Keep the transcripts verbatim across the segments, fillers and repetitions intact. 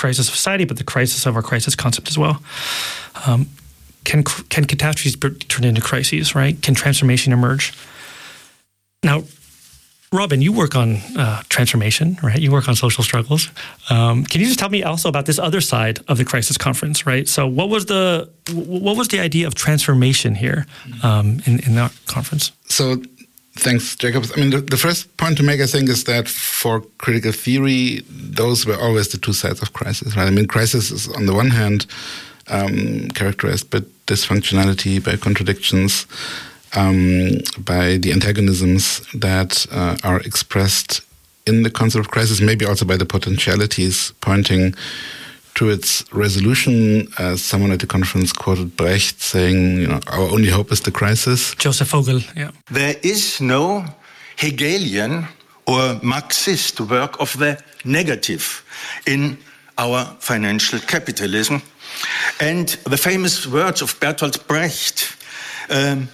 crisis of society, but the crisis of our crisis concept as well. Um, can can catastrophes be turned into crises, right? Can transformation emerge? Now, Robin, you work on uh, transformation, right? You work on social struggles. Um, can you just tell me also about this other side of the crisis conference, right? So, what was the what was the idea of transformation here um, in in that conference? So, thanks, Jacob. I mean, the, the first point to make, I think, is that for critical theory, those were always the two sides of crisis, right? I mean, crisis is on the one hand um, characterized by dysfunctionality, by contradictions. Um, by the antagonisms that uh, are expressed in the concept of crisis, maybe also by the potentialities pointing to its resolution. Uh, someone at the conference quoted Brecht saying, you know, our only hope is the crisis. Joseph Vogel, yeah. There is no Hegelian or Marxist work of the negative in our financial capitalism. And the famous words of Bertolt Brecht, um,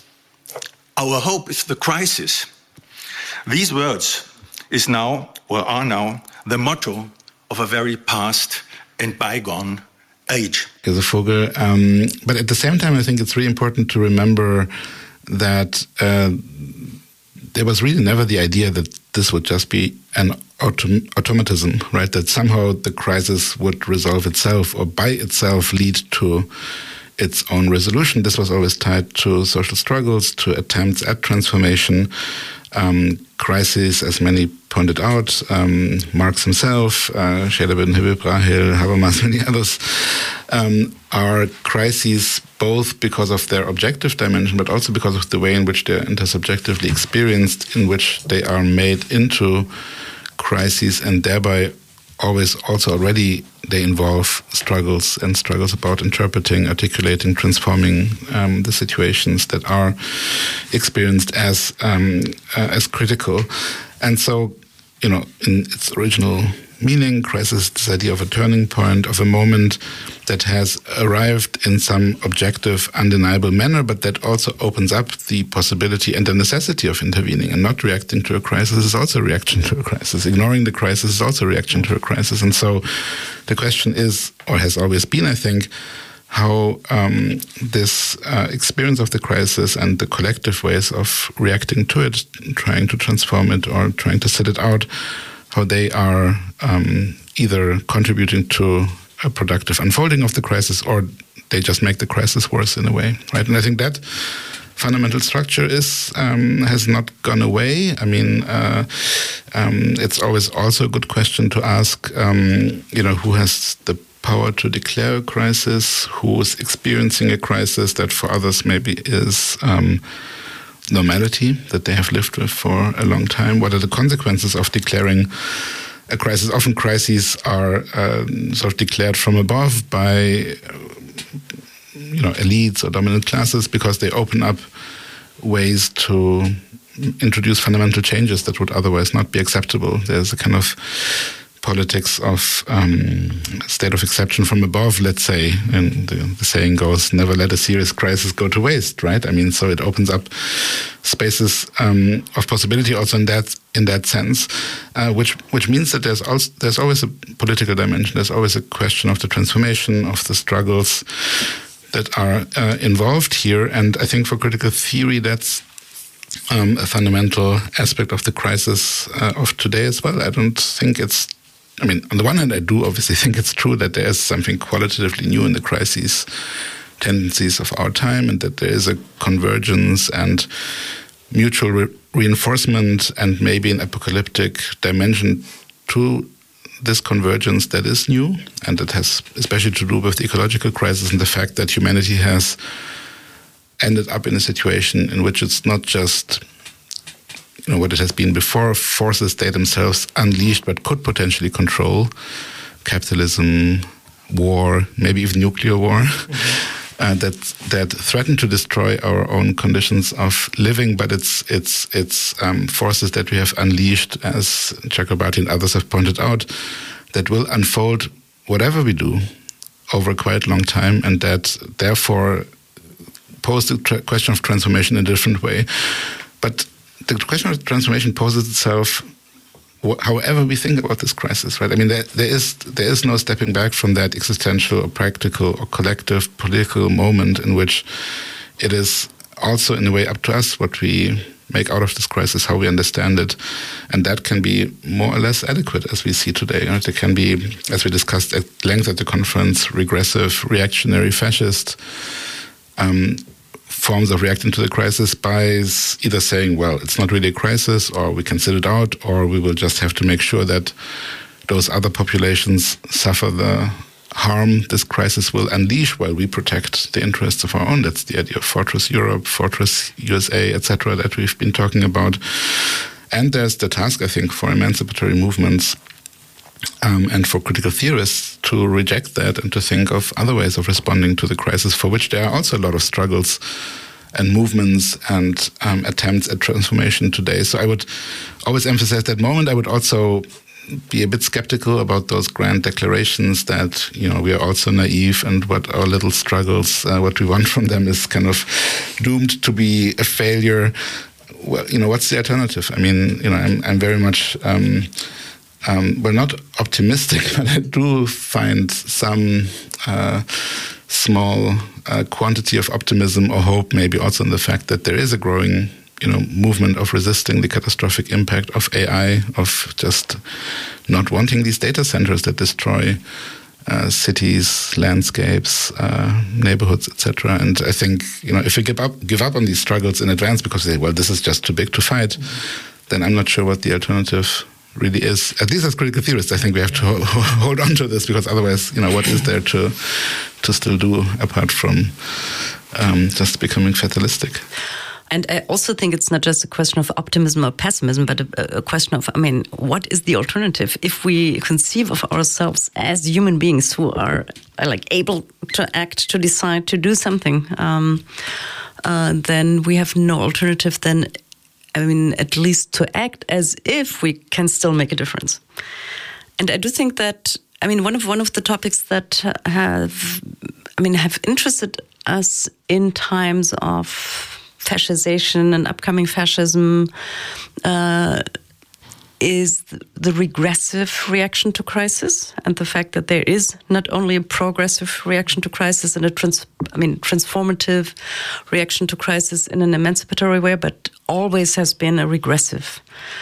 our hope is the crisis. These words is now, or are now, the motto of a very past and bygone age. Joseph Vogel. Um, but at the same time, I think it's really important to remember that uh, there was really never the idea that this would just be an autom- automatism, right? That somehow the crisis would resolve itself or by itself lead to its own resolution. This was always tied to social struggles, to attempts at transformation, um, crises, as many pointed out, um, Marx himself, uh, Scheleben, Hibbe, Brahil, Habermas, many others, um, are crises both because of their objective dimension, but also because of the way in which they're intersubjectively experienced, in which they are made into crises, and thereby always also already they involve struggles and struggles about interpreting, articulating, transforming um, the situations that are experienced as um, uh, as critical. And so, you know, in its original meaning, crisis, this idea of a turning point, of a moment that has arrived in some objective, undeniable manner, but that also opens up the possibility and the necessity of intervening. And not reacting to a crisis is also a reaction to a crisis. Ignoring the crisis is also a reaction to a crisis. And so the question is, or has always been, I think, how um, this uh, experience of the crisis and the collective ways of reacting to it, trying to transform it or trying to sit it out, how they are um, either contributing to a productive unfolding of the crisis or they just make the crisis worse in a way, right? And I think that fundamental structure is um, has not gone away. I mean, uh, um, it's always also a good question to ask, um, you know, who has the power to declare a crisis, who is experiencing a crisis that for others maybe is um, normality, that they have lived with for a long time. What are the consequences of declaring a crisis? Often crises are uh, sort of declared from above by, you know, elites or dominant classes because they open up ways to introduce fundamental changes that would otherwise not be acceptable. There's a kind of politics of um, state of exception from above, let's say, and the, the saying goes, never let a serious crisis go to waste, right? I mean, so it opens up spaces um, of possibility also in that in that sense, uh, which which means that there's also there's always a political dimension. There's always a question of the transformation, of the struggles that are uh, involved here, and I think for critical theory, that's um, a fundamental aspect of the crisis uh, of today as well. I don't think it's I mean, on the one hand, I do obviously think it's true that there is something qualitatively new in the crises tendencies of our time and that there is a convergence and mutual re- reinforcement and maybe an apocalyptic dimension to this convergence that is new and that has especially to do with the ecological crisis and the fact that humanity has ended up in a situation in which it's not just you know, what it has been before, forces they themselves unleashed but could potentially control capitalism, war, maybe even nuclear war, mm-hmm. uh, that that threaten to destroy our own conditions of living, but it's it's it's um, forces that we have unleashed, as Chakrabarty and others have pointed out, that will unfold whatever we do over a quite long time, and that therefore pose the tra- question of transformation in a different way. But the question of transformation poses itself wh- however we think about this crisis, right? I mean, there, there is there is no stepping back from that existential or practical or collective political moment in which it is also in a way up to us what we make out of this crisis, how we understand it, and that can be more or less adequate as we see today. You know, it can be, as we discussed at length at the conference, regressive, reactionary, fascist um, forms of reacting to the crisis by either saying, well, it's not really a crisis, or we can sit it out, or we will just have to make sure that those other populations suffer the harm this crisis will unleash while we protect the interests of our own. That's the idea of Fortress Europe, Fortress U S A, et cetera, that we've been talking about. And there's the task, I think, for emancipatory movements um, and for critical theorists to reject that and to think of other ways of responding to the crisis, for which there are also a lot of struggles and movements and um, attempts at transformation today. So I would always emphasize that moment. I would also be a bit skeptical about those grand declarations that, you know, we are also naive and what our little struggles, uh, what we want from them is kind of doomed to be a failure. Well, you know, what's the alternative? I mean, you know, I'm, I'm very much, um, um, well, not optimistic, but I do find some uh, small uh, quantity of optimism or hope, maybe also in the fact that there is a growing, you know, movement of resisting the catastrophic impact of A I, of just not wanting these data centers that destroy uh, cities, landscapes, uh, neighborhoods, et cetera. And I think, you know, if we give up give up on these struggles in advance because we say, well, this is just too big to fight, mm-hmm. then I'm not sure what the alternative really is. At least as critical theorists, I think we have to hold on to this, because otherwise, you know, what is there to to still do apart from um, just becoming fatalistic? And I also think it's not just a question of optimism or pessimism, but a, a question of, I mean, what is the alternative? If we conceive of ourselves as human beings who are, are like able to act, to decide, to do something, um, uh, then we have no alternative than, I mean, at least to act as if we can still make a difference. And I do think that, I mean, one of one of the topics that have, I mean, have interested us in times of fascisation and upcoming fascism uh, is the regressive reaction to crisis, and the fact that there is not only a progressive reaction to crisis and a trans- I mean transformative reaction to crisis in an emancipatory way, but always has been a regressive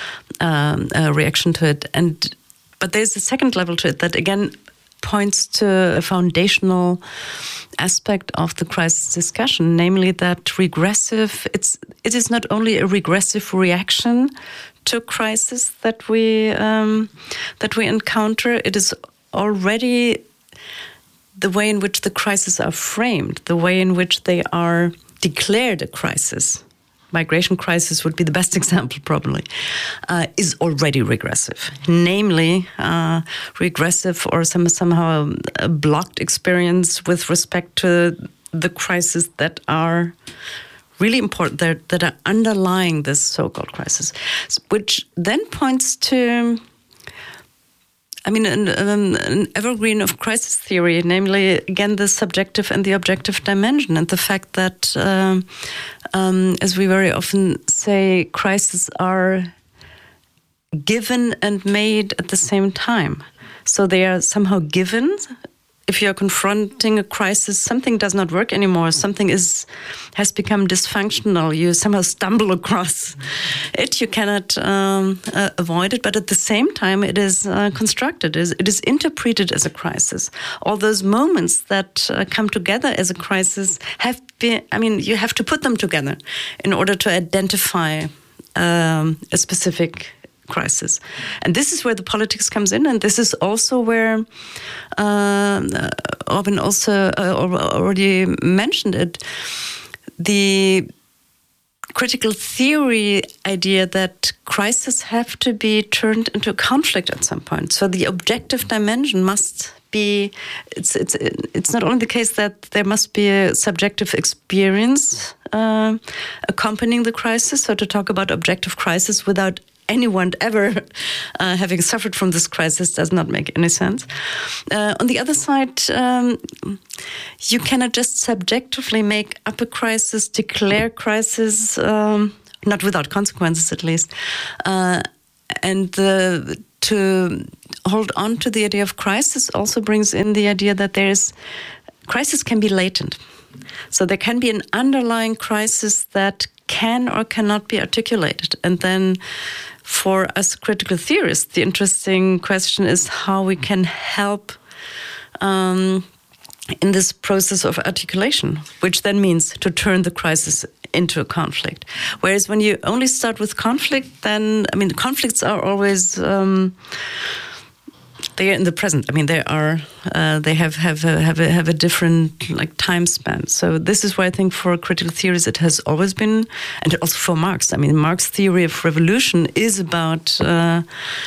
um, uh, reaction to it. And but there's a second level to it that again points to a foundational aspect of the crisis discussion, namely that regressive, it's it is not only a regressive reaction to crisis that we um, that we encounter, it is already the way in which the crises are framed, the way in which they are declared a crisis. Migration crisis would be the best example, probably, uh, is already regressive. Namely, uh, regressive or some, somehow a blocked experience with respect to the crises that are really important, that, that are underlying this so-called crisis, which then points to, I mean, an, an, an evergreen of crisis theory, namely, again, the subjective and the objective dimension, and the fact that, um, um, as we very often say, crises are given and made at the same time. So they are somehow given. If you're confronting a crisis, something does not work anymore, something is has become dysfunctional, you somehow stumble across it, you cannot um, uh, avoid it, but at the same time it is uh, constructed, it is, it is interpreted as a crisis. All those moments that uh, come together as a crisis have been, I mean, you have to put them together in order to identify um, a specific crisis. And this is where the politics comes in, and this is also where uh, Robin also uh, already mentioned it, the critical theory idea that crises have to be turned into a conflict at some point. So the objective dimension must be, it's it's it's not only the case that there must be a subjective experience uh, accompanying the crisis, so to talk about objective crisis without anyone ever uh, having suffered from this crisis does not make any sense. Uh, on the other side, um, you cannot just subjectively make up a crisis, declare crisis, um, not without consequences at least, uh, and the, to hold on to the idea of crisis also brings in the idea that there is crisis can be latent. So there can be an underlying crisis that can or cannot be articulated. And then for us critical theorists, the interesting question is how we can help um, in this process of articulation, which then means to turn the crisis into a conflict. Whereas when you only start with conflict, then, I mean, conflicts are always... Um, They are in the present. I mean, they are. Uh, they have have a, have a, have a different like time span. So this is why I think for critical theories it has always been, and also for Marx. I mean, Marx's theory of revolution is about uh,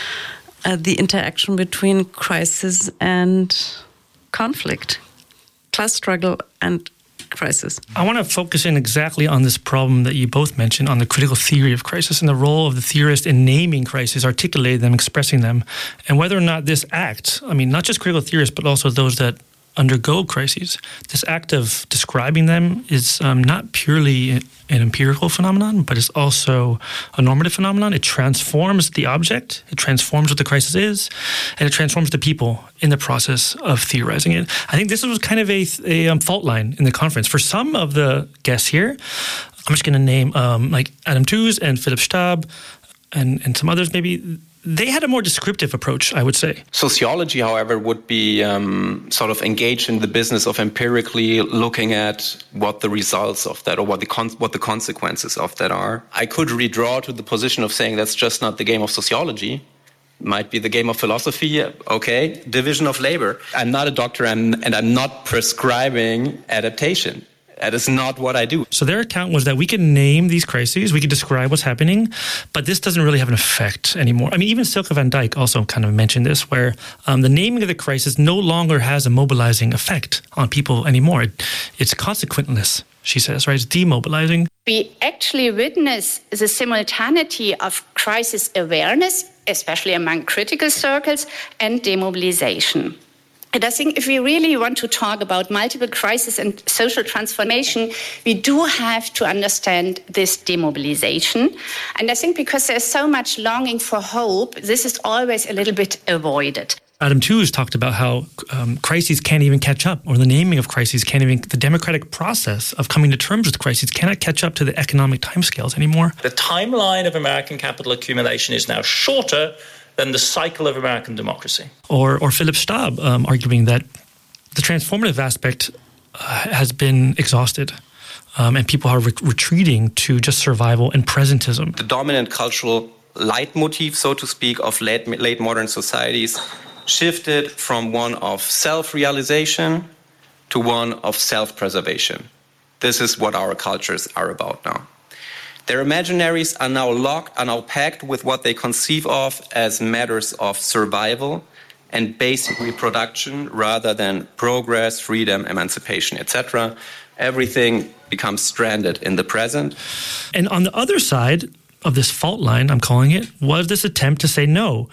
uh, the interaction between crisis and conflict, class struggle and crisis. I want to focus in exactly on this problem that you both mentioned, on the critical theory of crisis and the role of the theorist in naming crises, articulating them, expressing them, and whether or not this act, I mean, not just critical theorists, but also those that undergo crises, this act of describing them is um, not purely an empirical phenomenon, but it's also a normative phenomenon. It transforms the object, it transforms what the crisis is, and it transforms the people in the process of theorizing it. I think this was kind of a, a um, fault line in the conference. For some of the guests here, I'm just going to name um, like Adam Tooze and Philipp Stab and, and some others maybe. They had a more descriptive approach, I would say. Sociology, however, would be um, sort of engaged in the business of empirically looking at what the results of that or what the con- what the consequences of that are. I could redraw to the position of saying that's just not the game of sociology. Might be the game of philosophy. Okay, division of labor. I'm not a doctor I'm, and I'm not prescribing adaptation. That is not what I do. So their account was that we can name these crises, we can describe what's happening, but this doesn't really have an effect anymore. I mean, even Silke van Dijk also kind of mentioned this, where um, the naming of the crisis no longer has a mobilizing effect on people anymore. It, it's consequenceless, she says, right? It's demobilizing. We actually witness the simultaneity of crisis awareness, especially among critical circles, and demobilization. And I think if we really want to talk about multiple crises and social transformation, we do have to understand this demobilization. And I think because there's so much longing for hope, this is always a little bit avoided. Adam Tooze talked about how um, crises can't even catch up, or the naming of crises can't even, the democratic process of coming to terms with crises cannot catch up to the economic timescales anymore. The timeline of American capital accumulation is now shorter than the cycle of American democracy. Or, or Philipp Stab um, arguing that the transformative aspect uh, has been exhausted, um, and people are re- retreating to just survival and presentism. The dominant cultural leitmotif, so to speak, of late, late modern societies shifted from one of self-realization to one of self-preservation. This is what our cultures are about now. Their imaginaries are now locked, are now packed with what they conceive of as matters of survival and basic reproduction rather than progress, freedom, emancipation, et cetera. Everything becomes stranded in the present. And on the other side of this fault line, I'm calling it, was this attempt to say no.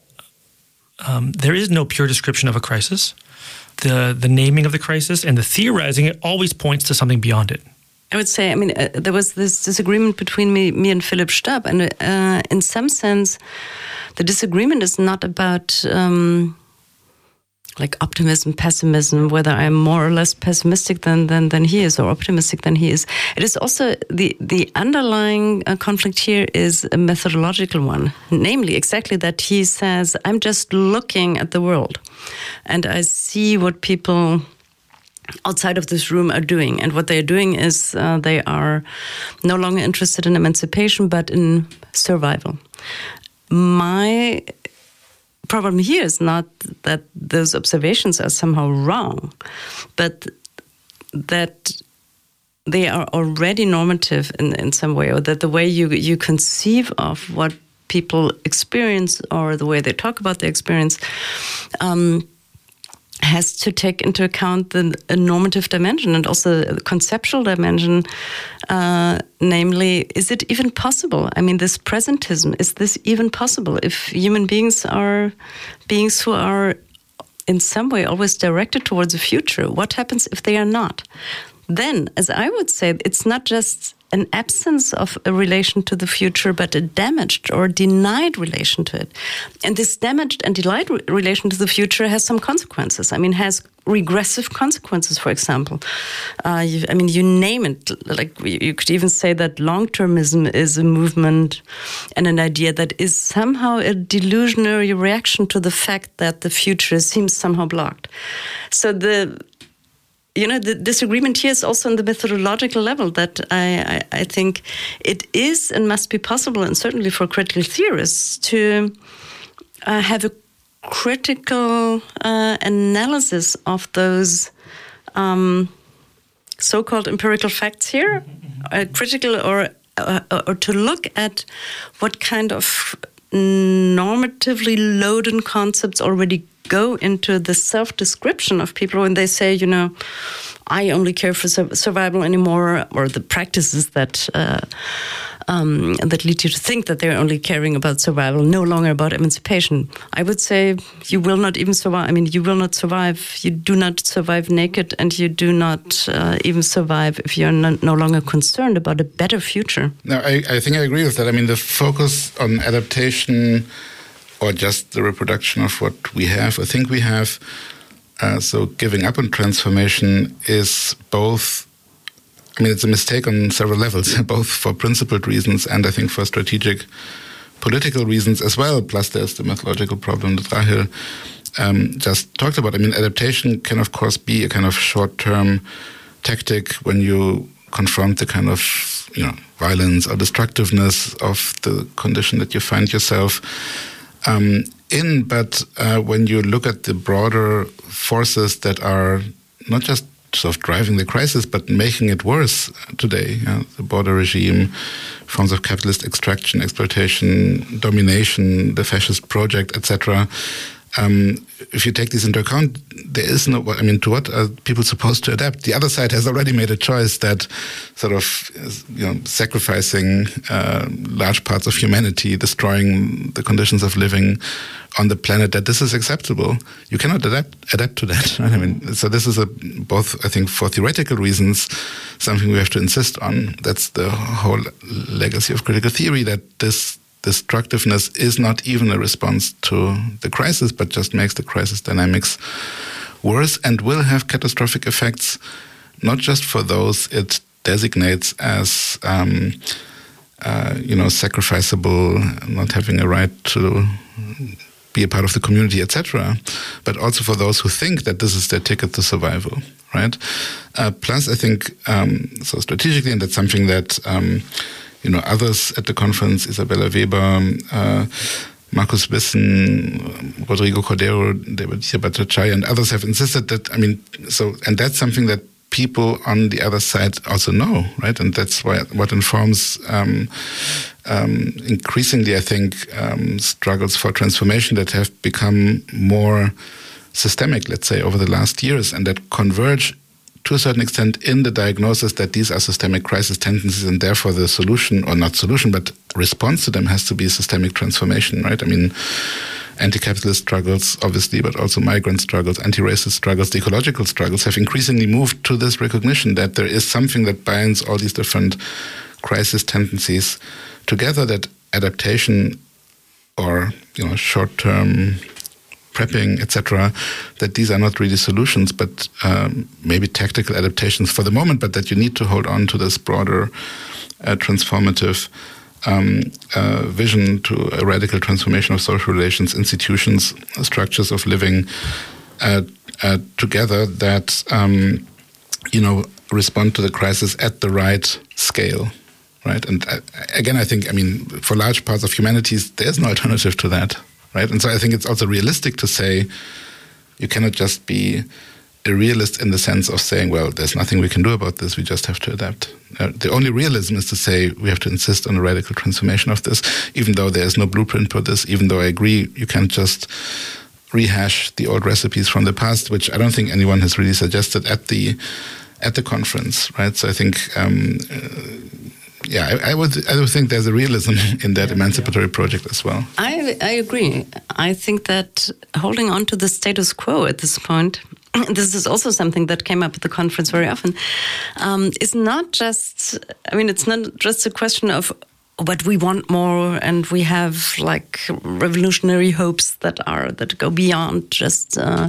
Um, there is no pure description of a crisis. The, the naming of the crisis and the theorizing, it always points to something beyond it. I would say, I mean, uh, there was this disagreement between me, me and Philipp Stab, and uh, in some sense, the disagreement is not about um, like optimism, pessimism, whether I'm more or less pessimistic than than, than he is, or optimistic than he is. It is also the the underlying uh, conflict here is a methodological one, namely exactly that he says, I'm just looking at the world, and I see what people outside of this room are doing. And what they're doing is uh, they are no longer interested in emancipation, but in survival. My problem here is not that those observations are somehow wrong, but that they are already normative in, in some way, or that the way you, you conceive of what people experience or the way they talk about their experience um, has to take into account the a normative dimension and also the conceptual dimension, uh, namely, is it even possible? I mean, this presentism, is this even possible? If human beings are beings who are in some way always directed towards the future, what happens if they are not? Then, as I would say, it's not just an absence of a relation to the future, but a damaged or denied relation to it. And this damaged and denied re- relation to the future has some consequences. I mean, has regressive consequences, for example. Uh, you, I mean, you name it. Like you could even say that long-termism is a movement and an idea that is somehow a delusionary reaction to the fact that the future seems somehow blocked. So the You know, the disagreement here is also on the methodological level, that I, I, I think it is and must be possible, and certainly for critical theorists, to uh, have a critical uh, analysis of those um, so-called empirical facts here, uh, critical or uh, or to look at what kind of normatively loaded concepts already go into the self-description of people when they say, you know, I only care for sur- survival anymore, or the practices that uh, um, that lead you to think that they're only caring about survival, no longer about emancipation. I would say you will not even survive. I mean, you will not survive. You do not survive naked, and you do not uh, even survive if you're no, no longer concerned about a better future. No, I, I think I agree with that. I mean, the focus on adaptation or just the reproduction of what we have, I think we have, uh, so giving up on transformation is both, I mean, it's a mistake on several levels, both for principled reasons and I think for strategic political reasons as well, plus there's the methodological problem that Rahel um, just talked about. I mean, adaptation can of course be a kind of short-term tactic when you confront the kind of, you know, violence or destructiveness of the condition that you find yourself Um, in, but uh, when you look at the broader forces that are not just sort of driving the crisis, but making it worse today, you know, the border regime, forms of capitalist extraction, exploitation, domination, the fascist project, et cetera. Um, if you take these into account, there is no, I mean, to what are people supposed to adapt? The other side has already made a choice that sort of, you know, sacrificing uh, large parts of humanity, destroying the conditions of living on the planet, that this is acceptable. You cannot adapt adapt to that. Right? I mean, so this is a, both, I think, for theoretical reasons, something we have to insist on. That's the whole legacy of critical theory, that this destructiveness is not even a response to the crisis, but just makes the crisis dynamics worse and will have catastrophic effects, not just for those it designates as, um, uh, you know, sacrificable, not having a right to be a part of the community, et cetera, but also for those who think that this is their ticket to survival, right? Uh, plus, I think, um, so strategically, and that's something that um, you know, others at the conference, Isabella Weber, uh, Markus Wissen, Rodrigo Cordero, David Bhattacharya, and others have insisted that, I mean, so, and that's something that people on the other side also know, right? And that's why what informs um, um, increasingly, I think, um, struggles for transformation that have become more systemic, let's say, over the last years, and that converge to a certain extent in the diagnosis that these are systemic crisis tendencies, and therefore the solution, or not solution, but response to them has to be systemic transformation, right? I mean, anti-capitalist struggles, obviously, but also migrant struggles, anti-racist struggles, the ecological struggles have increasingly moved to this recognition that there is something that binds all these different crisis tendencies together, that adaptation or, you know, short-term prepping, et cetera, that these are not really solutions, but um, maybe tactical adaptations for the moment, but that you need to hold on to this broader uh, transformative um, uh, vision to a radical transformation of social relations, institutions, structures of living uh, uh, together that, um, you know, respond to the crisis at the right scale, right? And uh, again, I think, I mean, for large parts of humanities, there's no alternative to that. Right? And so I think it's also realistic to say you cannot just be a realist in the sense of saying, well, there's nothing we can do about this, we just have to adapt. Uh, the only realism is to say we have to insist on a radical transformation of this, even though there is no blueprint for this, even though I agree you can't just rehash the old recipes from the past, which I don't think anyone has really suggested at the at the conference, right? So I think um, uh, Yeah, I, I would. I would think there's a realism in that emancipatory project as well. I I agree. I think that holding on to the status quo at this point this is also something that came up at the conference very often, um, is not just, I mean, it's not just a question of what we want more and we have like revolutionary hopes that are, that go beyond just uh,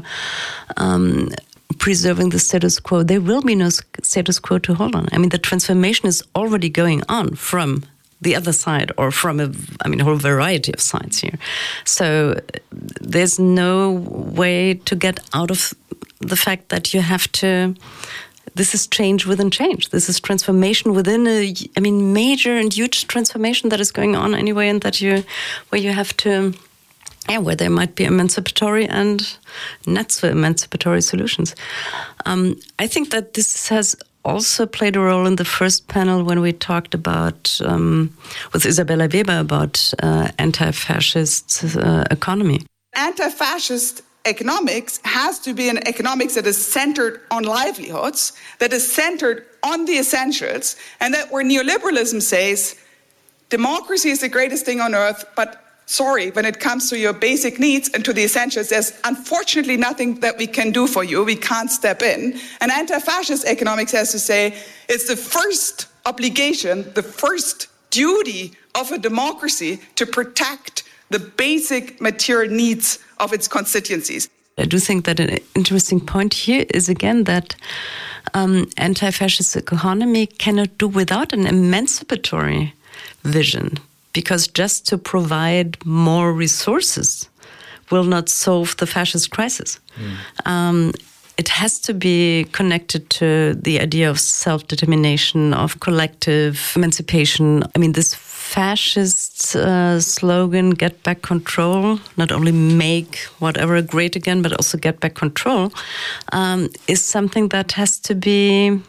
um, preserving the status quo. There will be no status quo to hold on. I mean, the transformation is already going on from the other side, or from a, I mean, a whole variety of sides here. So there's no way to get out of the fact that you have to, this is change within change. This is transformation within a, I mean, major and huge transformation that is going on anyway, and that you, where you have to, yeah, where there might be emancipatory and not so emancipatory solutions. Um, I think that this has also played a role in the first panel when we talked about, um, with Isabella Weber, about uh, anti-fascist uh, economy. Anti-fascist economics has to be an economics that is centered on livelihoods, that is centered on the essentials, and that where neoliberalism says, democracy is the greatest thing on earth, but sorry, when it comes to your basic needs and to the essentials, there's unfortunately nothing that we can do for you. We can't step in. And anti-fascist economics has to say it's the first obligation, the first duty of a democracy to protect the basic material needs of its constituencies. I do think that an interesting point here is, again, that um, anti-fascist economy cannot do without an emancipatory vision. Because just to provide more resources will not solve the fascist crisis. Mm. Um, it has to be connected to the idea of self-determination, of collective emancipation. I mean, this fascist uh, slogan, get back control, not only make whatever great again, but also get back control, um, is something that has to be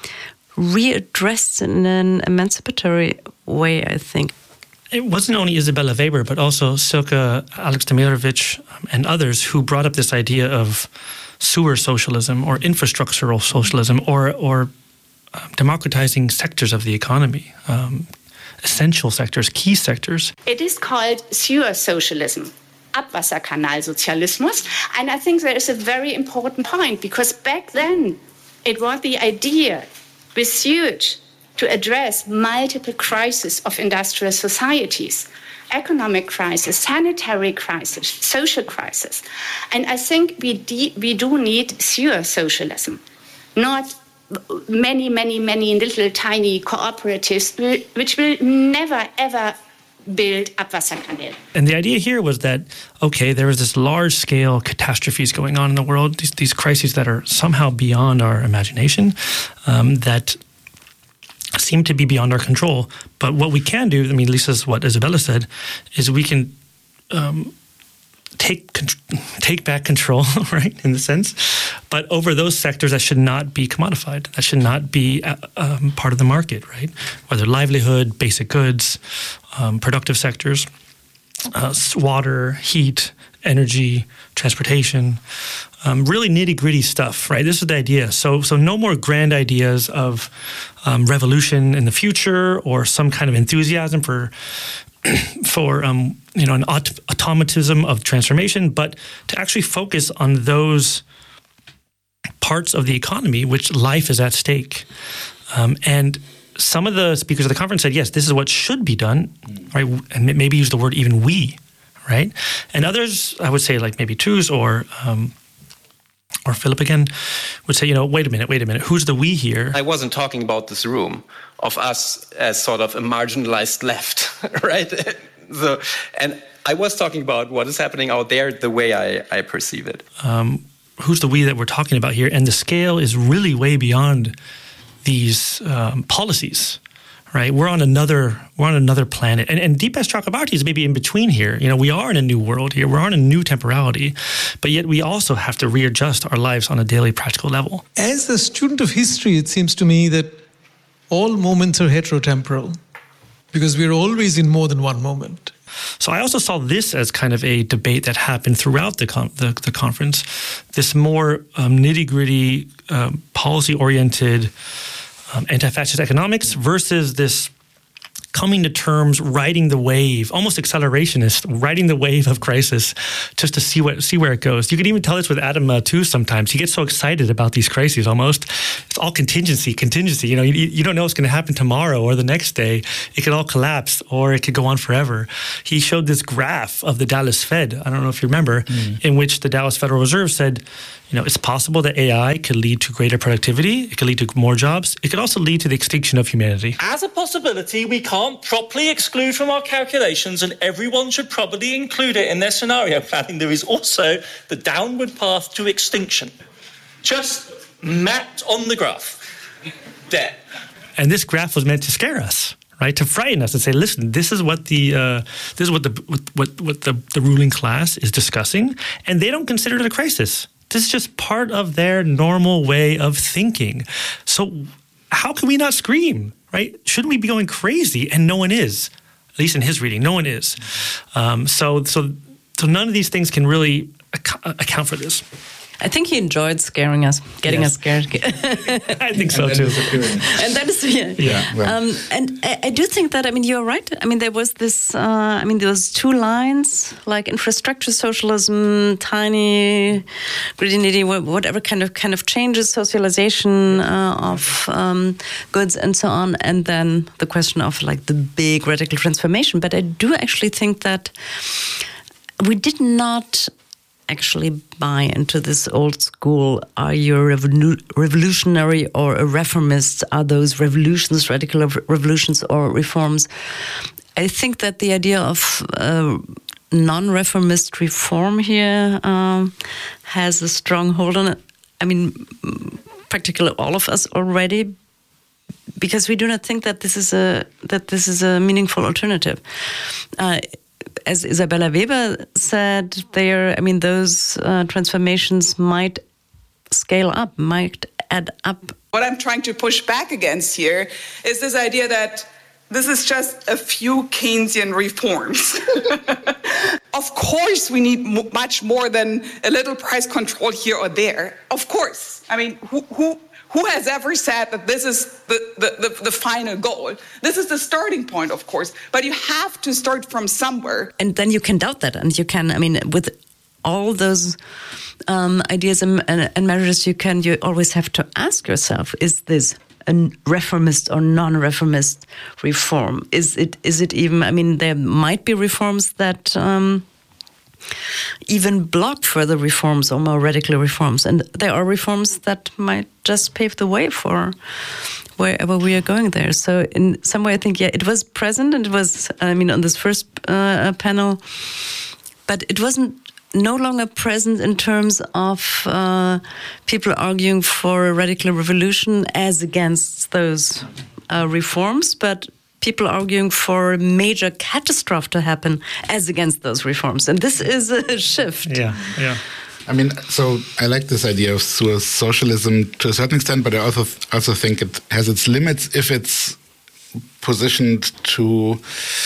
readdressed in an emancipatory way, I think. It wasn't only Isabella Weber, but also Silke Aleksandrovich and others who brought up this idea of sewer socialism or infrastructural socialism, or or uh, democratizing sectors of the economy, um, essential sectors, key sectors. It is called sewer socialism, Abwasserkanalsozialismus, and I think there is a very important point, because back then it was the idea with sewage to address multiple crises of industrial societies, economic crisis, sanitary crisis, social crisis. And I think we, de- we do need sewer socialism, not many, many, many little tiny cooperatives which will never, ever build Abwasserkanäle. And the idea here was that, okay, there was this large-scale catastrophes going on in the world, these, these crises that are somehow beyond our imagination, um, that seem to be beyond our control. But what we can do, I mean, Lisa, is what Isabella said, is we can um, take take back control, right, in the sense, but over those sectors that should not be commodified, that should not be uh, um, part of the market, right? Whether livelihood, basic goods, um, productive sectors, uh, water, heat, energy, transportation, um, really nitty-gritty stuff, right? This is the idea. So so no more grand ideas of um, revolution in the future or some kind of enthusiasm for for um, you know an aut- automatism of transformation, but to actually focus on those parts of the economy which life is at stake. Um, and some of the speakers of the conference said, yes, this is what should be done, right? And maybe use the word even we, right? And others, I would say, like maybe Truus or um, or Philip again, would say, you know, wait a minute, wait a minute, who's the we here? I wasn't talking about this room, of us as sort of a marginalized left, right? So, and I was talking about what is happening out there, the way I, I perceive it. Um, who's the we that we're talking about here? And the scale is really way beyond these um, policies. Right, we're on another we're on another planet, and and Deepesh Chakrabarti is maybe in between here. You know, we are in a new world here. We're on a new temporality, but yet we also have to readjust our lives on a daily, practical level. As a student of history, it seems to me that all moments are heterotemporal, because we're always in more than one moment. So I also saw this as kind of a debate that happened throughout the con- the, the conference. This more um, nitty-gritty, um, policy-oriented. Um, anti-fascist economics versus this coming to terms, riding the wave, almost accelerationist, riding the wave of crisis, just to see what see where it goes. You can even tell this with Adam uh, too. Sometimes he gets so excited about these crises. Almost, it's all contingency, contingency. You know, you, you don't know what's going to happen tomorrow or the next day. It could all collapse, or it could go on forever. He showed this graph of the Dallas Fed. I don't know if you remember, mm. in which the Dallas Federal Reserve said, you know, it's possible that A I could lead to greater productivity. It could lead to more jobs. It could also lead to the extinction of humanity. As a possibility, we can't properly exclude from our calculations, and everyone should probably include it in their scenario planning. There is also the downward path to extinction, just mapped on the graph. There. And this graph was meant to scare us, right? To frighten us and say, listen, this is what the uh, this is what the what what the, the ruling class is discussing, and they don't consider it a crisis. This is just part of their normal way of thinking. So how can we not scream, right? Shouldn't we be going crazy? And no one is, at least in his reading, no one is. Um, so so so none of these things can really ac- account for this. I think he enjoyed scaring us, getting Yes. us scared. I think so too. And that is yeah. Yeah, well. Um, and I, I do think that I mean you're right. I mean there was this. Uh, I mean there was two lines like infrastructure socialism, tiny, gritty, nitty, whatever kind of kind of changes, socialization uh, of um, goods and so on, and then the question of like the big radical transformation. But I do actually think that we did not actually buy into this old school, are you a revolu- revolutionary or a reformist? Are those revolutions, radical rev- revolutions or reforms? I think that the idea of uh, non-reformist reform here um, has a strong hold on it. I mean, practically all of us already, because we do not think that this is a that this is a meaningful alternative. Uh, As Isabella Weber said, there, I mean, those uh, transformations might scale up, might add up. What I'm trying to push back against here is this idea that this is just a few Keynesian reforms. Of course, we need m- much more than a little price control here or there. Of course. I mean, who... who Who has ever said that this is the, the, the, the final goal? This is the starting point, of course, but you have to start from somewhere. And then you can doubt that, and you can, I mean, with all those um, ideas and, and, and measures, you can, you always have to ask yourself, is this a reformist or non-reformist reform? Is it, is it even, I mean, there might be reforms that... Um, even block further reforms or more radical reforms. And there are reforms that might just pave the way for wherever we are going there. So in some way, I think, yeah, it was present, and it was, I mean, on this first uh, panel, but it wasn't no longer present in terms of uh, people arguing for a radical revolution as against those uh, reforms, but people arguing for a major catastrophe to happen as against those reforms. And this is a shift. Yeah, yeah. I mean, so I like this idea of socialism to a certain extent, but I also also think it has its limits if it's positioned to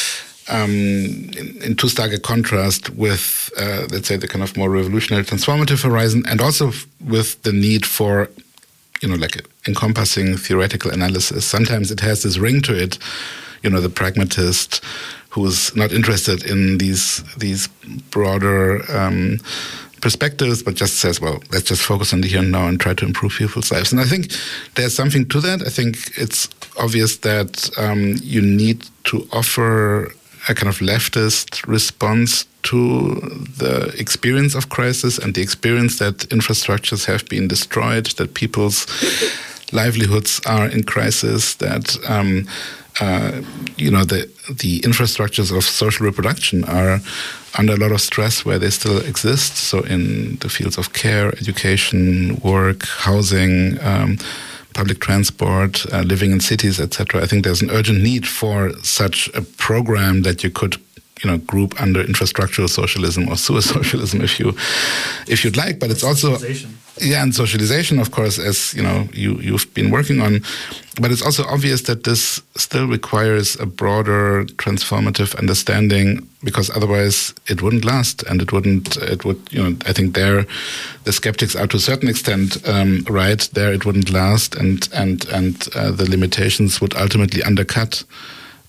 um, in, in too stark a contrast with, uh, let's say, the kind of more revolutionary transformative horizon, and also with the need for, you know, like encompassing theoretical analysis. Sometimes it has this ring to it, you know, the pragmatist who's not interested in these these broader um, perspectives, but just says, well, let's just focus on the here and now and try to improve people's lives. And I think there's something to that. I think it's obvious that um, you need to offer a kind of leftist response to the experience of crisis and the experience that infrastructures have been destroyed, that people's livelihoods are in crisis, that um, uh, you know the the infrastructures of social reproduction are under a lot of stress where they still exist. So in the fields of care, education, work, housing, um, public transport, uh, living in cities, et cetera. I think there's an urgent need for such a program that you could, you know, group under infrastructural socialism or sewer socialism, if you, if you'd like. But it's also, yeah, and socialization, of course, as you know, you you've been working on. But it's also obvious that this still requires a broader transformative understanding, because otherwise it wouldn't last, and it wouldn't. It would, you know, I think there, the skeptics are to a certain extent um, right. There, it wouldn't last, and and and uh, the limitations would ultimately undercut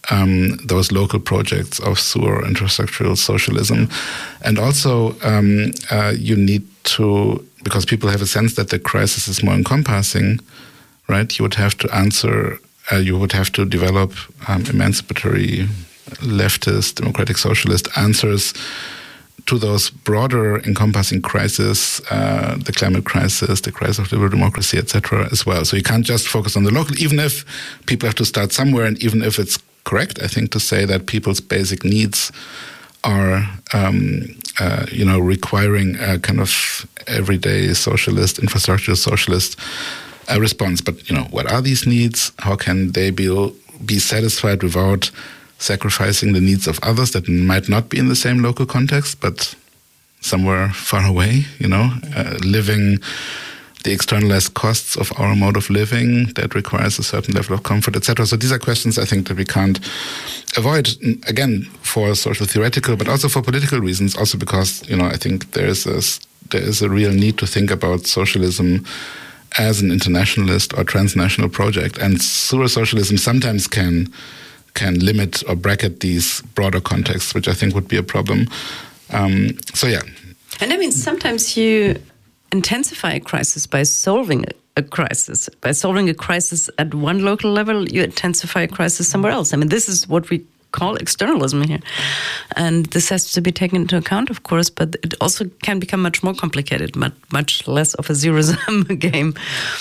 um, those local projects of sewer infrastructural socialism. And also, um, uh, you need to, because people have a sense that the crisis is more encompassing, right? You would have to answer, uh, you would have to develop um, emancipatory, leftist, democratic, socialist answers to those broader encompassing crises, uh, the climate crisis, the crisis of liberal democracy, et cetera, as well. So you can't just focus on the local, even if people have to start somewhere, and even if it's correct, I think, to say that people's basic needs are, um, uh, you know, requiring a kind of everyday socialist, infrastructure socialist uh, response. But, you know, what are these needs? How can they be be satisfied without sacrificing the needs of others that might not be in the same local context, but somewhere far away, you know, uh, living the externalized costs of our mode of living that requires a certain level of comfort, et cetera. So these are questions I think that we can't avoid, again, for social theoretical, but also for political reasons, also because, you know, I think there is a, there is a real need to think about socialism as an internationalist or transnational project. And sewer socialism sometimes can can limit or bracket these broader contexts, which I think would be a problem. Um, so, yeah. And I mean, sometimes you intensify a crisis by solving a crisis. By solving a crisis at one local level, you intensify a crisis somewhere else. I mean, this is what we call externalism here. And this has to be taken into account, of course, but it also can become much more complicated, much, much less of a zero-sum game.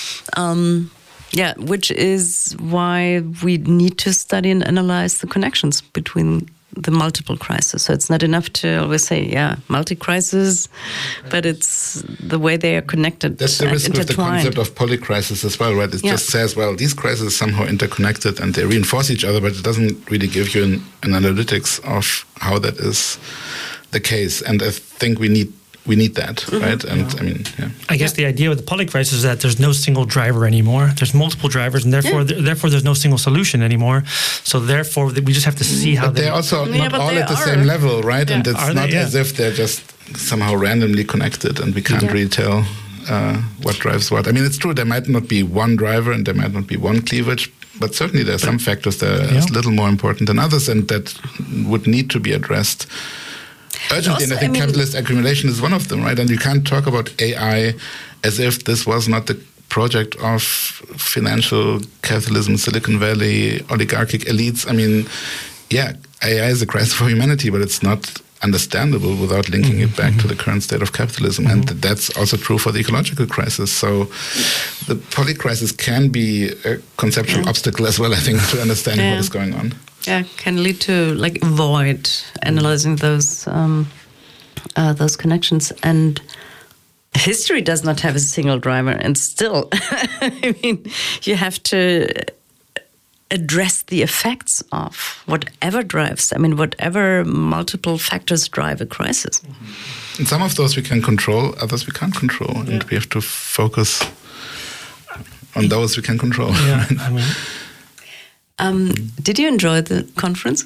Um, Yeah, which is why we need to study and analyze the connections between the multiple crises. So it's not enough to always say, yeah, multi-crisis, but it's the way they are connected. That's the risk with the concept of polycrisis as well, right? It yeah. just says, well, these crises are somehow interconnected and they reinforce each other, but it doesn't really give you an, an analytics of how that is the case. And I think we need We need that, mm-hmm. right? And yeah. I mean, yeah. I guess the idea with the polycrisis is that there's no single driver anymore. There's multiple drivers, and therefore, yeah. th- therefore, there's no single solution anymore. So therefore, we just have to see how. But they, they're also yeah, not all they at the are. same level, right? Yeah. And it's Are not they? Yeah. as if they're just somehow randomly connected, and we can't yeah. really tell uh, what drives what. I mean, it's true there might not be one driver, and there might not be one cleavage. But certainly there are some factors that are yeah. a little more important than others, and that would need to be addressed urgently. Also, and I think I mean, capitalist accumulation is one of them, right? And you can't talk about A I as if this was not the project of financial capitalism, Silicon Valley, oligarchic elites. I mean, yeah, A I is a crisis for humanity, but it's not understandable without linking mm-hmm. it back mm-hmm. to the current state of capitalism. Mm-hmm. And that's also true for the ecological crisis. So the polycrisis can be a conceptual yeah. obstacle as well, I think, to understanding yeah. what is going on. Yeah, can lead to like avoid analyzing those um, uh, those connections. And history does not have a single driver. And still, I mean, you have to address the effects of whatever drives. I mean, whatever multiple factors drive a crisis. And some of those we can control, others we can't control, yeah. and we have to focus on those we can control. Yeah, I mean. Um, did you enjoy the conference?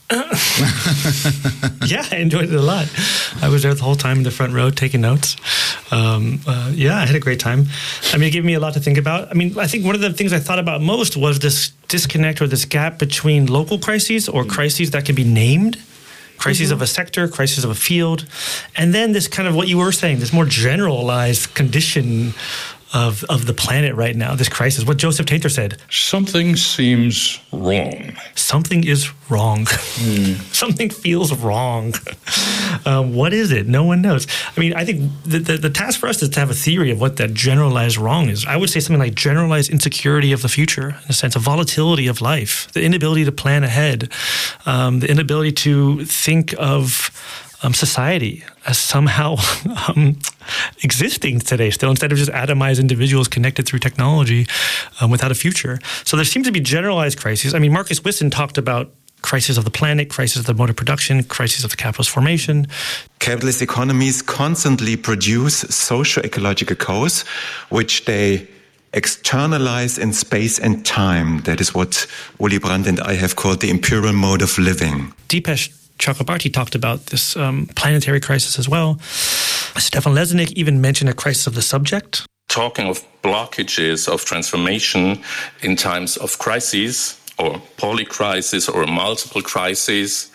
Yeah, I enjoyed it a lot. I was there the whole time in the front row taking notes. Um, uh, yeah, I had a great time. I mean, it gave me a lot to think about. I mean, I think one of the things I thought about most was this disconnect or this gap between local crises or crises that can be named, crises mm-hmm. of a sector, crises of a field, and then this kind of what you were saying, this more generalized condition Of, of the planet right now, this crisis. What Joseph Tainter said. Something seems wrong. Something is wrong. Mm. Something feels wrong. Um, what is it? No one knows. I mean, I think the, the, the task for us is to have a theory of what that generalized wrong is. I would say something like generalized insecurity of the future, in a sense, of volatility of life, the inability to plan ahead, um, the inability to think of Um, society as somehow um, existing today still, instead of just atomized individuals connected through technology um, without a future. So there seems to be generalized crises. I mean, Marcus Wisson talked about crisis of the planet, crisis of the mode of production, crisis of the capitalist formation. Capitalist economies constantly produce socio-ecological codes, which they externalize in space and time. That is what Uli Brandt and I have called the imperial mode of living. Dipesh Chakrabarty talked about this um, planetary crisis as well. Stefan Lesnick even mentioned a crisis of the subject. Talking of blockages of transformation in times of crises, or polycrisis or multiple crises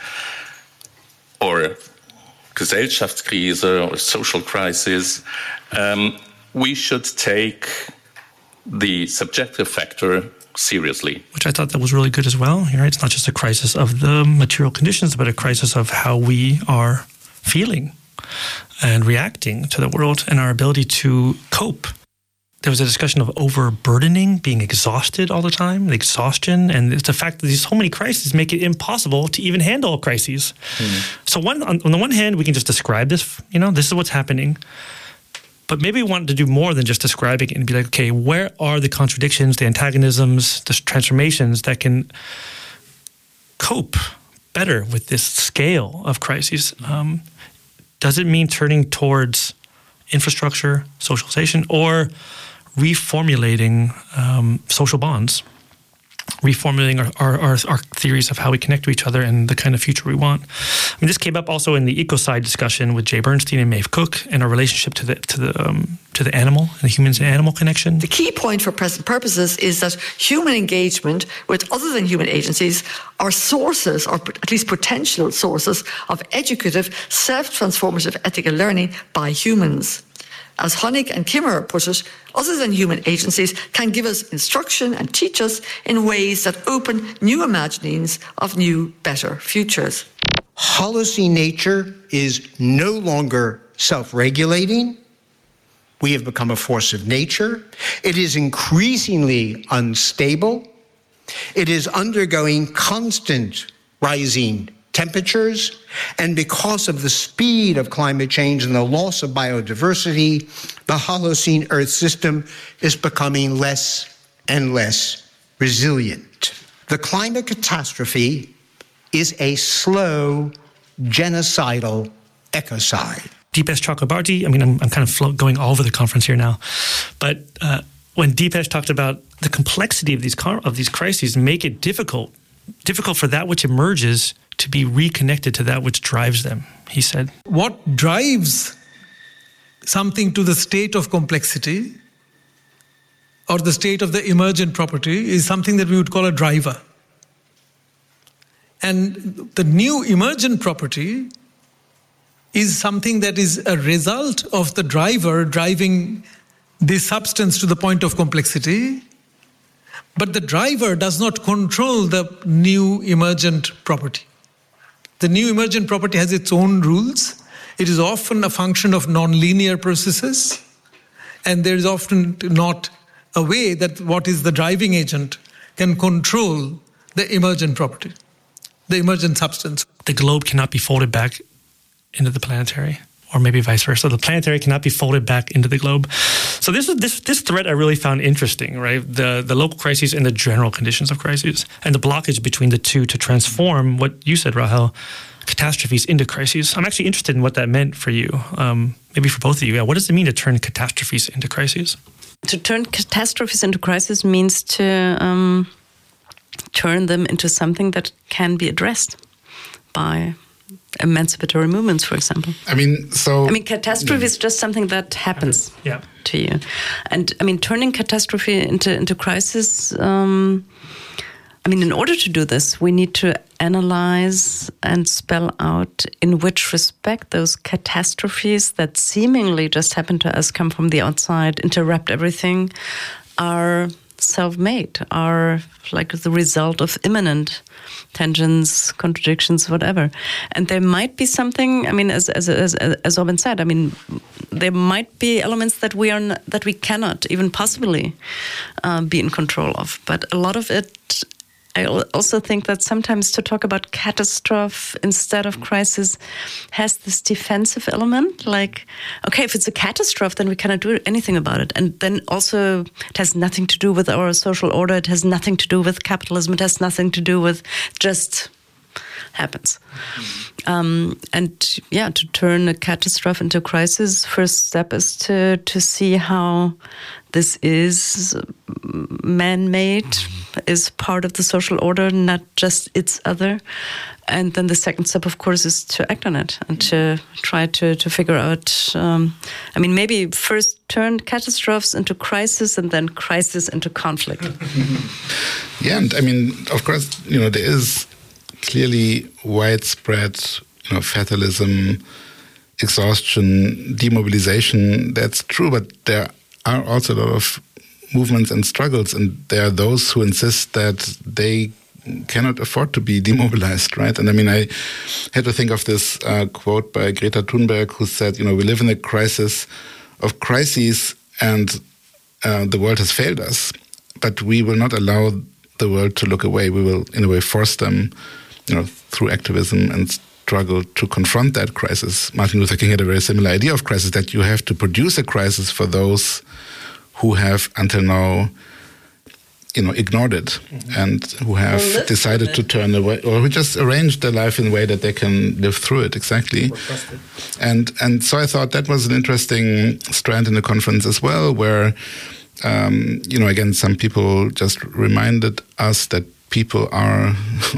or Gesellschaftskrise or social crisis, um, we should take the subjective factor seriously. Which I thought that was really good as well. Right? It's not just a crisis of the material conditions, but a crisis of how we are feeling and reacting to the world and our ability to cope. There was a discussion of overburdening, being exhausted all the time, the exhaustion, and it's the fact that these so many crises make it impossible to even handle crises. Mm. So one, on, on the one hand, we can just describe this, you know, this is what's happening. But maybe we want to do more than just describing it and be like, okay, where are the contradictions, the antagonisms, the transformations that can cope better with this scale of crises? Um, does it mean turning towards infrastructure, socialization, or reformulating um, social bonds, reformulating our, our, our, our theories of how we connect to each other and the kind of future we want? I mean, this came up also in the ecocide discussion with Jay Bernstein and Maeve Cook and our relationship to the to the um, to the animal and the humans and animal connection. The key point for present purposes is that human engagement with other than human agencies are sources, or at least potential sources, of educative, self-transformative ethical learning by humans. As Honig and Kimmerer put it, other than human agencies can give us instruction and teach us in ways that open new imaginings of new, better futures. Holocene nature is no longer self-regulating. We have become a force of nature. It is increasingly unstable. It is undergoing constant rising temperatures, and because of the speed of climate change and the loss of biodiversity, the Holocene Earth system is becoming less and less resilient. The climate catastrophe is a slow, genocidal ecocide. Deepesh Chakrabarty, I mean, I'm, I'm kind of float, going all over the conference here now, but uh, when Deepesh talked about the complexity of these of these crises, make it difficult, difficult for that which emerges to be reconnected to that which drives them, he said. What drives something to the state of complexity or the state of the emergent property is something that we would call a driver. And the new emergent property is something that is a result of the driver driving this substance to the point of complexity, but the driver does not control the new emergent property. The new emergent property has its own rules. It is often a function of non-linear processes, and there is often not a way that what is the driving agent can control the emergent property, the emergent substance. The globe cannot be folded back into the planetary, or maybe vice versa. The planetary cannot be folded back into the globe. So this is this this thread I really found interesting, right? The the local crises and the general conditions of crises, and the blockage between the two to transform what you said, Rahel, catastrophes into crises. I'm actually interested in what that meant for you, um, maybe for both of you. Yeah, what does it mean to turn catastrophes into crises? To turn catastrophes into crises means to um, turn them into something that can be addressed by emancipatory movements, for example. I mean, so... I mean, catastrophe yeah. is just something that happens yeah. to you. And, I mean, turning catastrophe into, into crisis, um, I mean, in order to do this, we need to analyze and spell out in which respect those catastrophes that seemingly just happen to us, come from the outside, interrupt everything, are self-made, are like the result of imminent tensions, contradictions, whatever. And there might be something, I mean, as as as, as Robin said, I mean, there might be elements that we are not, that we cannot even possibly uh, be in control of. But a lot of it, I also think that sometimes to talk about catastrophe instead of crisis has this defensive element. Like, okay, if it's a catastrophe, then we cannot do anything about it. And then also it has nothing to do with our social order. It has nothing to do with capitalism. It has nothing to do with just happens. Mm-hmm. Um, and yeah, to turn a catastrophe into a crisis, first step is to, to see how this is man-made, mm-hmm. is part of the social order, not just its other. And then the second step, of course, is to act on it and to try to, to figure out, um, I mean, maybe first turned catastrophes into crisis and then crisis into conflict. Yeah, and I mean, of course, you know, there is clearly widespread, you know, fatalism, exhaustion, demobilization. That's true, but there are also a lot of movements and struggles, and there are those who insist that they cannot afford to be demobilized, right? And I mean, I had to think of this uh, quote by Greta Thunberg, who said, you know, we live in a crisis of crises, and uh, the world has failed us, but we will not allow the world to look away. We will, in a way, force them, you know, through activism and struggle to confront that crisis. Martin Luther King had a very similar idea of crisis, that you have to produce a crisis for those who have until now, you know, ignored it, mm-hmm. and who have well, decided to turn away, or who just arranged their life in a way that they can live through it. Exactly. And and so I thought that was an interesting strand in the conference as well, where, um, you know, again, some people just reminded us that people are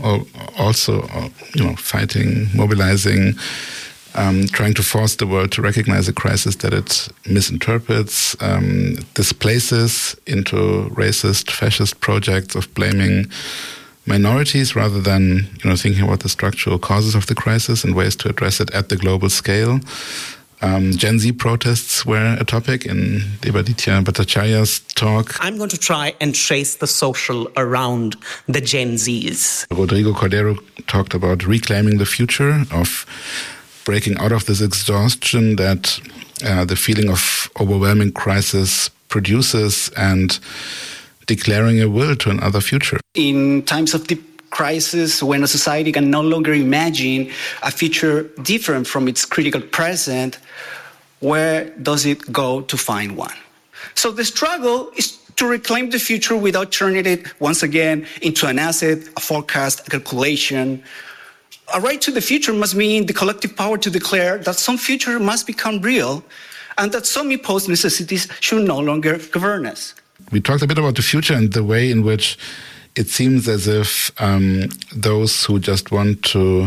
also, you know, fighting, mobilizing, Um, trying to force the world to recognize a crisis that it misinterprets, um, displaces into racist, fascist projects of blaming minorities rather than, you know, thinking about the structural causes of the crisis and ways to address it at the global scale. Um, Gen Z protests were a topic in Devaditya Bhattacharya's talk. I'm going to try and trace the social around the Gen Zs. Rodrigo Cordero talked about reclaiming the future, of breaking out of this exhaustion that uh, the feeling of overwhelming crisis produces, and declaring a will to another future. In times of deep crisis, when a society can no longer imagine a future different from its critical present, where does it go to find one? So the struggle is to reclaim the future without turning it once again into an asset, a forecast, a calculation. A right to the future must mean the collective power to declare that some future must become real, and that some imposed necessities should no longer govern us. We talked a bit about the future and the way in which it seems as if um, those who just want to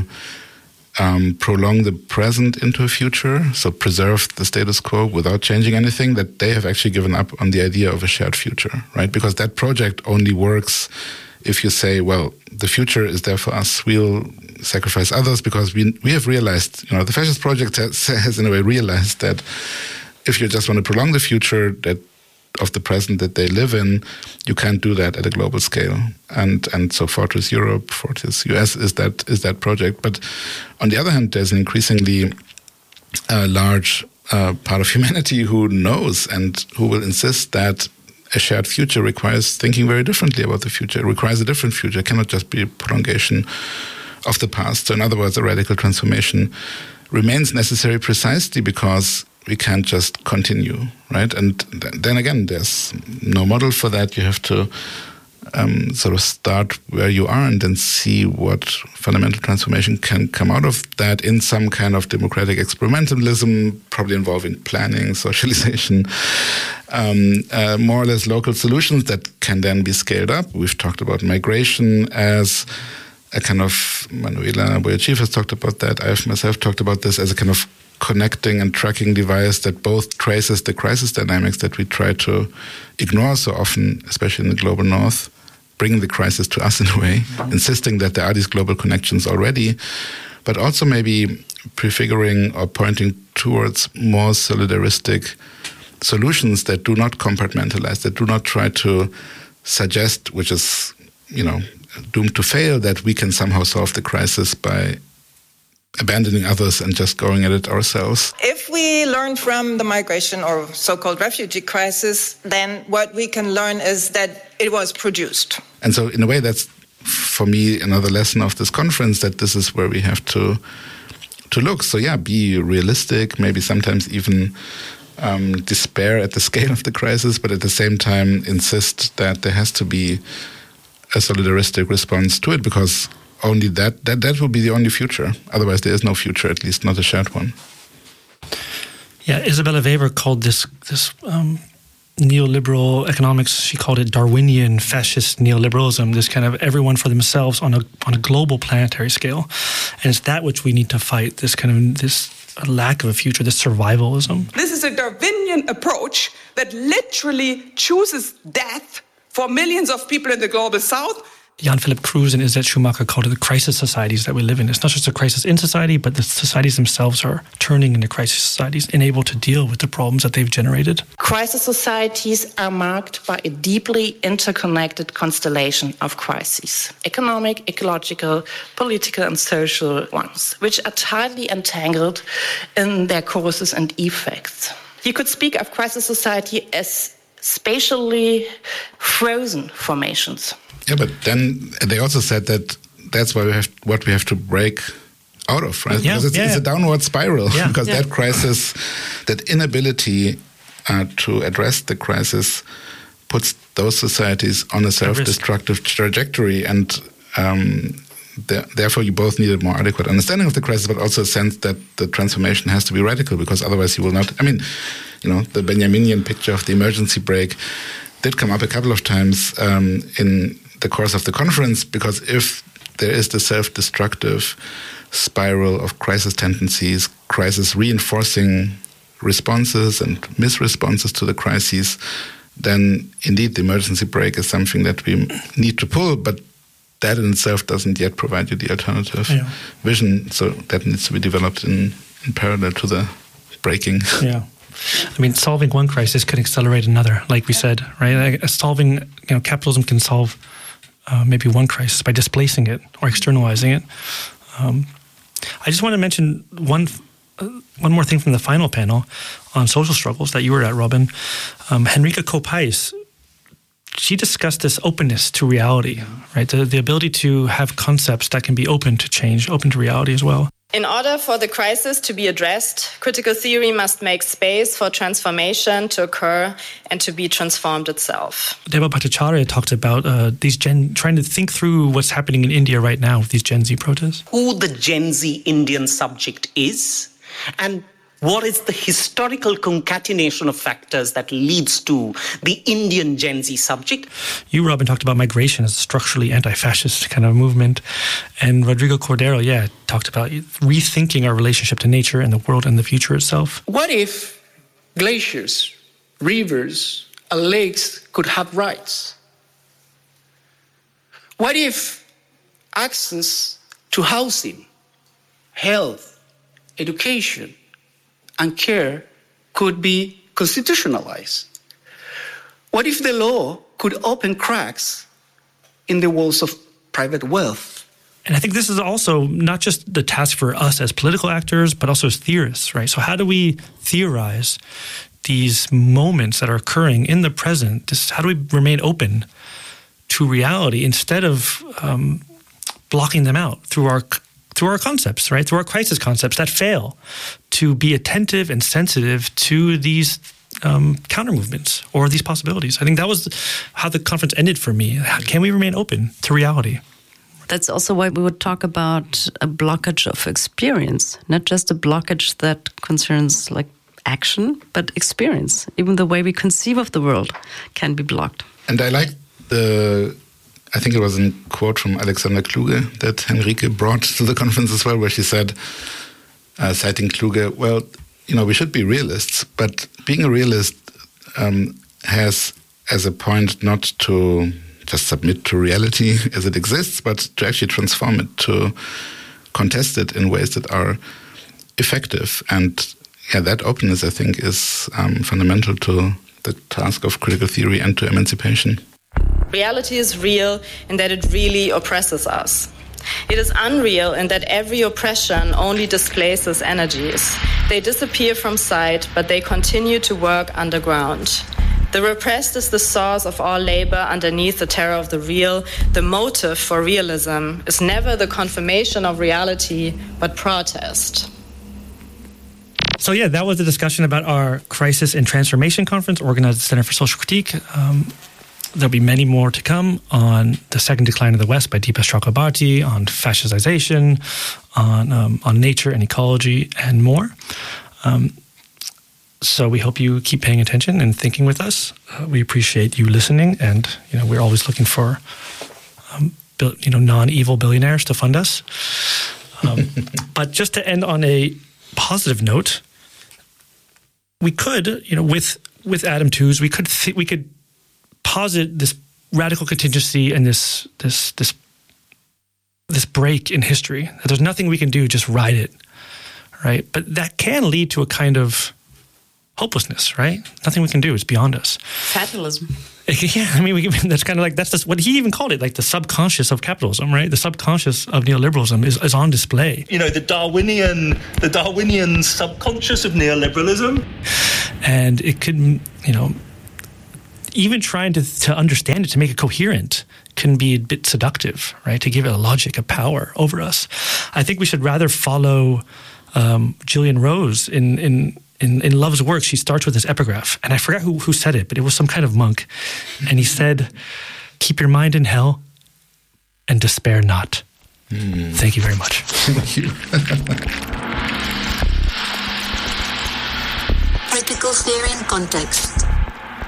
um, prolong the present into a future, so preserve the status quo without changing anything, that they have actually given up on the idea of a shared future, right? Because that project only works if you say, well, the future is there for us, we'll sacrifice others, because we we have realized, you know, the fascist project has, has in a way realized that if you just want to prolong the future that of the present that they live in, you can't do that at a global scale. And and so Fortress Europe, Fortress U S is that is that project. But on the other hand, there's an increasingly uh, large uh, part of humanity who knows and who will insist that a shared future requires thinking very differently about the future. It requires a different future. It cannot just be a prolongation of the past. So in other words, a radical transformation remains necessary precisely because we can't just continue, right? And th- then again, there's no model for that. You have to um, sort of start where you are and then see what fundamental transformation can come out of that in some kind of democratic experimentalism, probably involving planning, socialization, um, uh, more or less local solutions that can then be scaled up. We've talked about migration as a kind of, Manuela Boyachiv has talked about that, I've myself talked about this as a kind of connecting and tracking device that both traces the crisis dynamics that we try to ignore so often, especially in the global north, bringing the crisis to us in a way, mm-hmm. insisting that there are these global connections already, but also maybe prefiguring or pointing towards more solidaristic solutions that do not compartmentalize, that do not try to suggest, which is, you know, doomed to fail, that we can somehow solve the crisis by abandoning others and just going at it ourselves. If we learn from the migration or so-called refugee crisis, then what we can learn is that it was produced. And so in a way, that's, for me, another lesson of this conference, that this is where we have to to look. So yeah, be realistic, maybe sometimes even um, despair at the scale of the crisis, but at the same time insist that there has to be a solidaristic response to it, because only that, that that will be the only future. Otherwise, there is no future, at least not a shared one. Yeah, Isabella Weber called this this um, neoliberal economics, she called it Darwinian fascist neoliberalism, this kind of everyone for themselves on a on a global planetary scale. And it's that which we need to fight, this kind of this a lack of a future, this survivalism. This is a Darwinian approach that literally chooses death for millions of people in the global south. Jan-Philipp Kruse and Izzet Schumacher called it the crisis societies that we live in. It's not just a crisis in society, but the societies themselves are turning into crisis societies, unable to deal with the problems that they've generated. Crisis societies are marked by a deeply interconnected constellation of crises, economic, ecological, political, and social ones, which are tightly entangled in their causes and effects. You could speak of crisis society as spatially frozen formations. Yeah, but then they also said that that's why we have what we have to break out of, right? Yeah, because it's, yeah, it's yeah. a downward spiral. Yeah, because yeah. that crisis, that inability uh, to address the crisis, puts those societies on a self-destructive trajectory, and um, the, therefore you both need a more adequate understanding of the crisis, but also a sense that the transformation has to be radical, because otherwise you will not. I mean, you know, the Benjaminian picture of the emergency brake did come up a couple of times um, in the course of the conference, because if there is the self-destructive spiral of crisis tendencies, crisis reinforcing responses and misresponses to the crises, then indeed the emergency brake is something that we need to pull, but that in itself doesn't yet provide you the alternative Yeah. vision, so that needs to be developed in, in parallel to the braking. Yeah. I mean, solving one crisis could accelerate another, like we said, right? Like, solving, you know, capitalism can solve uh, maybe one crisis by displacing it or externalizing it. Um, I just want to mention one uh, one more thing from the final panel on social struggles that you were at, Robin. Um, Henrika Kopais, she discussed this openness to reality, right? The, the ability to have concepts that can be open to change, open to reality as well. In order for the crisis to be addressed, critical theory must make space for transformation to occur and to be transformed itself. Deva Bhattacharya talked about uh, these Gen, trying to think through what's happening in India right now with these Gen Z protests. Who the Gen Z Indian subject is, and what is the historical concatenation of factors that leads to the Indian Gen Z subject? You, Robin, talked about migration as a structurally anti-fascist kind of movement. And Rodrigo Cordero, yeah, talked about rethinking our relationship to nature and the world and the future itself. What if glaciers, rivers, and lakes could have rights? What if access to housing, health, education, and care could be constitutionalized? What if the law could open cracks in the walls of private wealth? And I think this is also not just the task for us as political actors, but also as theorists, right? So how do we theorize these moments that are occurring in the present? This, how do we remain open to reality instead of um, blocking them out through our through our concepts, right? Through our crisis concepts that fail to be attentive and sensitive to these um, counter movements or these possibilities. I think that was how the conference ended for me. How can we remain open to reality? That's also why we would talk about a blockage of experience, not just a blockage that concerns like action, but experience. Even the way we conceive of the world can be blocked. And I like the, I think it was a quote from Alexander Kluge that Henrike brought to the conference as well, where she said, uh, citing Kluge, well, you know, we should be realists, but being a realist um, has as a point not to just submit to reality as it exists, but to actually transform it, to contest it in ways that are effective. And yeah, that openness, I think, is um, fundamental to the task of critical theory and to emancipation. Reality is real in that it really oppresses us. It is unreal in that every oppression only displaces energies. They disappear from sight, but they continue to work underground. The repressed is the source of all labor underneath the terror of the real. The motive for realism is never the confirmation of reality, but protest. So yeah, that was the discussion about our Crisis and Transformation Conference organized at the Center for Social Critique. Um, there'll be many more to come on The Second Decline of the West by Deepa Chakrabarty, on fascization, on um, on nature and ecology, and more. Um, so we hope you keep paying attention and thinking with us. Uh, we appreciate you listening, and you know we're always looking for um, bil- you know non-evil billionaires to fund us. Um, but just to end on a positive note, we could, you know, with with Adam Tooze, we could th- we could posit this radical contingency and this this this this break in history. That there's nothing we can do, just ride it, right? But that can lead to a kind of hopelessness, right? Nothing we can do. It's beyond us. Fatalism. Yeah, I mean, we, that's kind of like, that's just what he even called it, like the subconscious of capitalism, right? The subconscious of neoliberalism is, is on display. You know, the Darwinian, the Darwinian subconscious of neoliberalism. And it could, you know, even trying to, to understand it, to make it coherent, can be a bit seductive, right? To give it a logic, a power over us. I think we should rather follow um, Gillian Rose in, in In, in Love's work. She starts with this epigraph, and I forgot who, who said it, but it was some kind of monk. And he said, keep your mind in hell and despair not. Mm. Thank you very much. Thank you. Critical theory in context.